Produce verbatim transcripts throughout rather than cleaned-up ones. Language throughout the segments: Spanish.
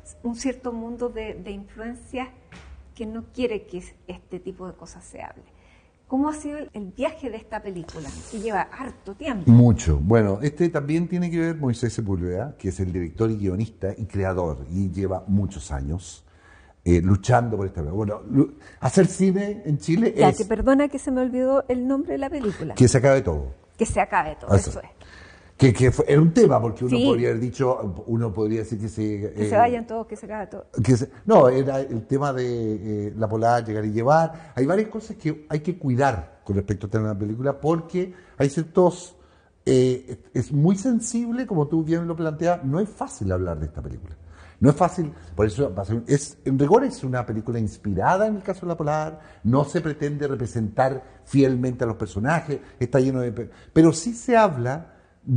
un cierto mundo de, de influencias que no quiere que este tipo de cosas se hable. ¿Cómo ha sido el viaje de esta película? Que lleva harto tiempo. Mucho. Bueno, este también tiene que ver Moisés Sepúlveda, que es el director y guionista y creador, y lleva muchos años eh, luchando por esta película. Bueno, hacer cine en Chile ya, es... que perdona que se me olvidó el nombre de la película. Que se acabe todo. Que se acabe todo, eso, eso es. Que, que fue, era un tema, porque uno sí. podría haber dicho, uno podría decir que se... Que eh, se vayan todos, que se acabe todo. Que se, no, era el tema de eh, la polar, llegar y llevar. Hay varias cosas que hay que cuidar con respecto a tener una película, porque hay ciertos... Eh, es muy sensible, como tú bien lo planteas, no es fácil hablar de esta película. No es fácil, por eso es, en rigor es una película inspirada en el caso de la polar, no se pretende representar fielmente a los personajes, está lleno de... Pero sí se habla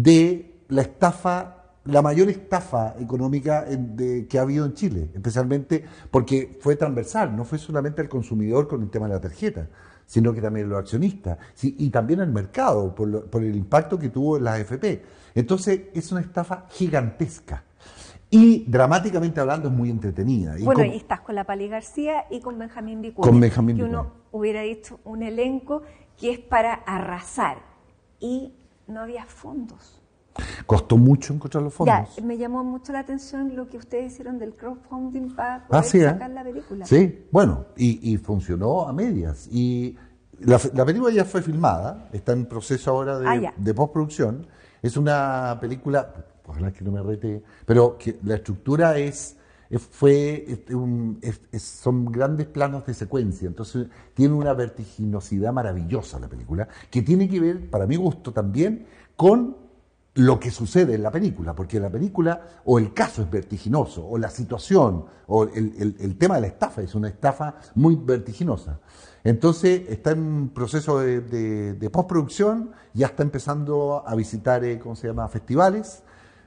de la estafa, la mayor estafa económica de, que ha habido en Chile, especialmente porque fue transversal, no fue solamente al consumidor con el tema de la tarjeta, sino que también los accionistas, sí, y también al mercado, por, lo, por el impacto que tuvo en las A F P. Entonces es una estafa gigantesca. Y dramáticamente hablando es muy entretenida. Y bueno, con, y estás con la Pali García y con Benjamín Vicuña. Con Benjamín que Vicuña. uno hubiera dicho un elenco que es para arrasar. Y no había fondos. Costó mucho encontrar los fondos. Ya, me llamó mucho la atención lo que ustedes hicieron del crowdfunding para poder ah, sí, sacar ¿eh? la película. Sí, bueno, y, y funcionó a medias. Y la, la película ya fue filmada, está en proceso ahora de, ah, de postproducción. Es una película, ojalá que no me rete, pero que la estructura es... Fue, es un, es, es, son grandes planos de secuencia, entonces tiene una vertiginosidad maravillosa la película, que tiene que ver, para mi gusto también, con lo que sucede en la película, porque la película o el caso es vertiginoso, o la situación, o el, el, el tema de la estafa es una estafa muy vertiginosa. Entonces está en proceso de, de, de postproducción, ya está empezando a visitar, eh, ¿cómo se llama?, festivales,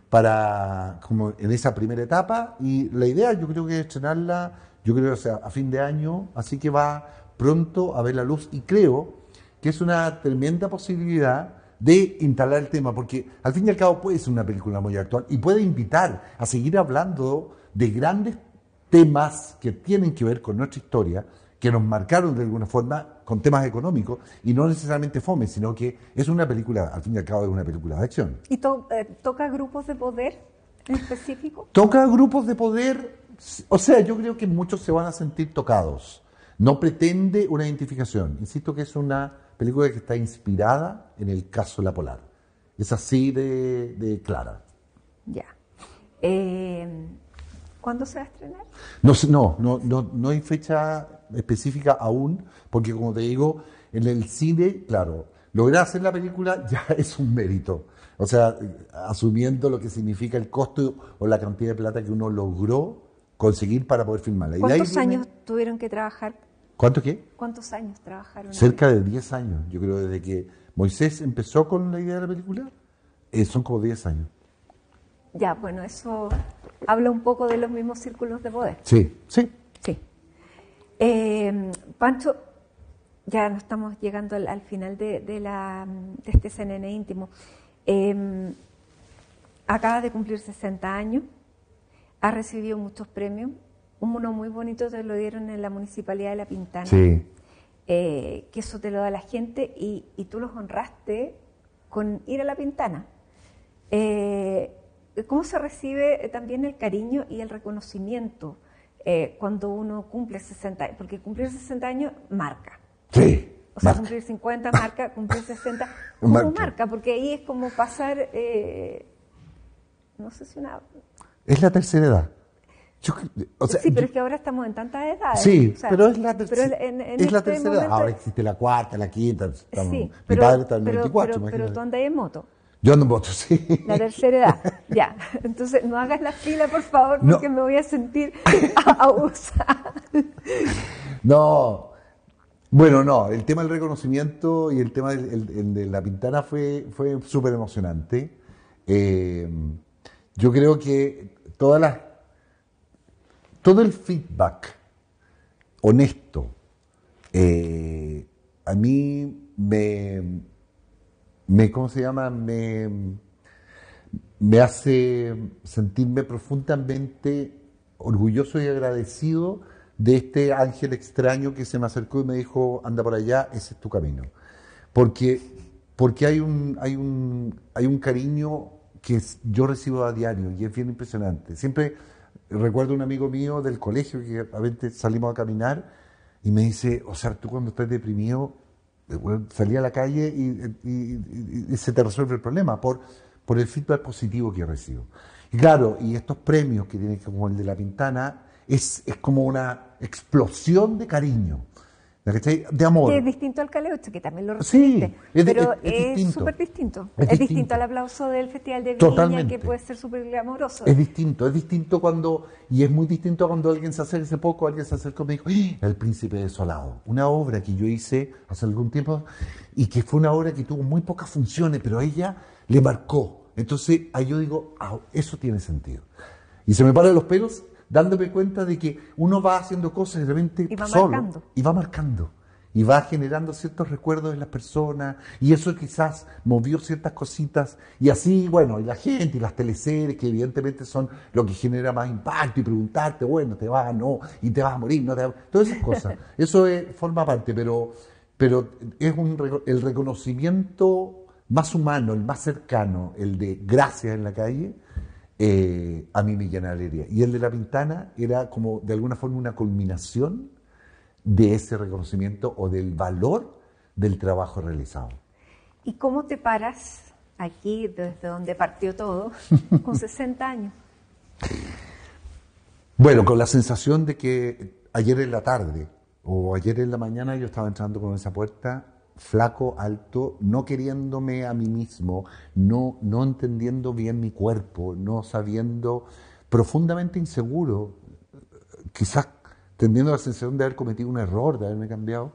para como en esa primera etapa, y la idea yo creo que es estrenarla, yo creo que sea a fin de año, así que va pronto a ver la luz, y creo que es una tremenda posibilidad de instalar el tema, porque al fin y al cabo puede ser una película muy actual y puede invitar a seguir hablando de grandes temas que tienen que ver con nuestra historia, que nos marcaron de alguna forma con temas económicos, y no necesariamente fome, sino que es una película, al fin y al cabo es una película de acción. ¿Y to eh, toca grupos de poder en específico? Toca grupos de poder, o sea, yo creo que muchos se van a sentir tocados. No pretende una identificación. Insisto que es una película que está inspirada en el caso La Polar. Es así de, de clara. Ya. Eh, ¿Cuándo se va a estrenar? No, no, no, no, no hay fecha específica aún, porque como te digo, en el cine, claro, lograr hacer la película ya es un mérito. O sea, asumiendo lo que significa el costo o la cantidad de plata que uno logró conseguir para poder filmarla. ¿Cuántos y viene, años tuvieron que trabajar? ¿Cuánto qué? ¿Cuántos años trabajaron? Cerca de diez años, yo creo, desde que Moisés empezó con la idea de la película, eh, son como diez años. Ya, bueno, eso habla un poco de los mismos círculos de poder. Sí, sí. Sí. Eh, Pancho, ya no estamos llegando al, al final de, de, la, de este C N N íntimo. Eh, acaba de cumplir sesenta años, ha recibido muchos premios. Uno muy bonito te lo dieron en la Municipalidad de La Pintana. Sí. Eh, que eso te lo da la gente y, y tú los honraste con ir a La Pintana. Eh, ¿Cómo se recibe también el cariño y el reconocimiento eh, cuando uno cumple sesenta años? Porque cumplir sesenta años marca. Sí. O sea, marca. cumplir cincuenta marca, cumplir sesenta ¿cómo marca. marca? Porque ahí es como pasar, eh, no sé si una... Es la tercera edad. Yo, o sea, sí, pero yo, es que ahora estamos en tantas edades. Sí, o sea, pero es la, ter pero en, en es este la tercera edad. momento, Ahora existe la cuarta, la quinta. Estamos, sí, mi pero, padre está en pero, veinticuatro, pero, pero tú andas en moto. Yo ando en moto, sí. La tercera edad, ya. Entonces, no hagas la fila, por favor, porque no. me voy a sentir abusada. No. Bueno, no. El tema del reconocimiento y el tema del, el, el de La Pintana fue, fue súper emocionante. Eh, yo creo que todas las, todo el feedback honesto eh, a mí me... me ¿cómo se llama? Me, me hace sentirme profundamente orgulloso y agradecido de este ángel extraño que se me acercó y me dijo, anda por allá, ese es tu camino. Porque, porque hay, un, hay, un, hay un cariño que yo recibo a diario y es bien impresionante. Siempre recuerdo un amigo mío del colegio que a veces salimos a caminar y me dice, o sea, tú cuando estás deprimido, bueno, salí a la calle y, y, y, y se te resuelve el problema por, por el feedback positivo que recibo. Y claro, y estos premios que tienen como el de La Pintana, es, es como una explosión de cariño, de amor. Que es distinto al Caleuche, que también lo recibiste, sí, es, pero es, es súper distinto. Es, es distinto. distinto al aplauso del Festival de Viña, Totalmente. que puede ser súper glamoroso. Es distinto, es distinto cuando, y es muy distinto cuando alguien se acerca, hace poco alguien se acercó y me dijo, ¡Ah! El Príncipe Desolado, una obra que yo hice hace algún tiempo y que fue una obra que tuvo muy pocas funciones, pero a ella le marcó. Entonces ahí yo digo, ah, eso tiene sentido. Y se me paran los pelos dándome cuenta de que uno va haciendo cosas y de repente y va solo, marcando. y va marcando. Y va generando ciertos recuerdos en las personas, y eso quizás movió ciertas cositas, y así, bueno, y la gente, y las teleseries, que evidentemente son lo que genera más impacto, y preguntarte, bueno, te vas, no, y te vas a morir, no te vas, todas esas cosas. Eso es, forma parte, pero, pero es un, el reconocimiento más humano, el más cercano, el de gracias en la calle, eh, a mí me llena de alegría. Y el de La Pintana era como, de alguna forma, una culminación de ese reconocimiento o del valor del trabajo realizado. ¿Y cómo te paras aquí, desde donde partió todo, con sesenta años? Bueno, con la sensación de que ayer en la tarde o ayer en la mañana yo estaba entrando por esa puerta, flaco, alto, no queriéndome a mí mismo, no, no entendiendo bien mi cuerpo, no sabiendo, profundamente inseguro, quizás teniendo la sensación de haber cometido un error, de haberme cambiado.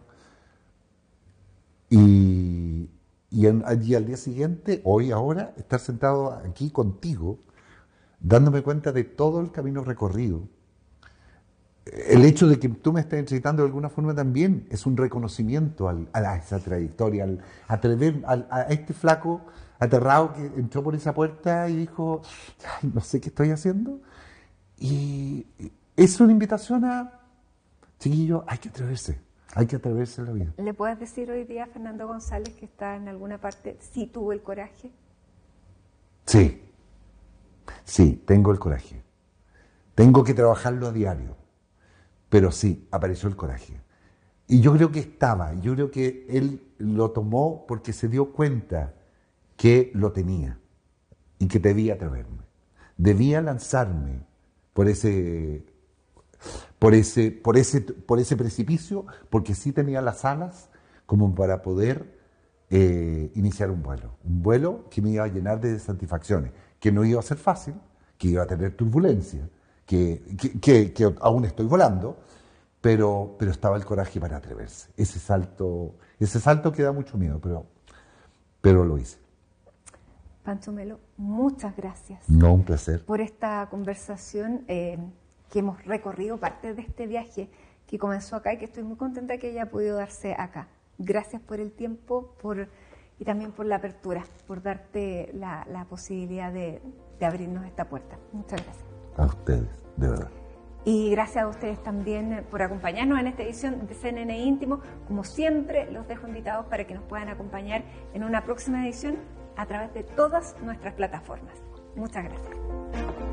Y, y, en, y al día siguiente, hoy, ahora, estar sentado aquí contigo, dándome cuenta de todo el camino recorrido. El hecho de que tú me estés entrevistando de alguna forma también es un reconocimiento al, a esa trayectoria, al atrever al, a este flaco aterrado que entró por esa puerta y dijo, ay, no sé qué estoy haciendo. Y es una invitación a, chiquillo, hay que atreverse, hay que atreverse en la vida. ¿Le puedes decir hoy día a Fernando González que está en alguna parte, sí tuvo el coraje? Sí, sí, tengo el coraje. Tengo que trabajarlo a diario, pero sí, apareció el coraje. Y yo creo que estaba, yo creo que él lo tomó porque se dio cuenta que lo tenía y que debía atreverme. Debía lanzarme por ese... Por ese, por, ese, por ese precipicio, porque sí tenía las alas como para poder eh, iniciar un vuelo. Un vuelo que me iba a llenar de satisfacciones, que no iba a ser fácil, que iba a tener turbulencia, que, que, que, que aún estoy volando, pero, pero estaba el coraje para atreverse. Ese salto, ese salto que da mucho miedo, pero, pero lo hice. Pancho Melo, muchas gracias. No, un placer. Por esta conversación. Eh, que hemos recorrido parte de este viaje que comenzó acá y que estoy muy contenta que haya podido darse acá. Gracias por el tiempo por, y también por la apertura, por darte la, la posibilidad de, de abrirnos esta puerta. Muchas gracias. A ustedes, de verdad. Y gracias a ustedes también por acompañarnos en esta edición de C N N Íntimo. Como siempre, los dejo invitados para que nos puedan acompañar en una próxima edición a través de todas nuestras plataformas. Muchas gracias.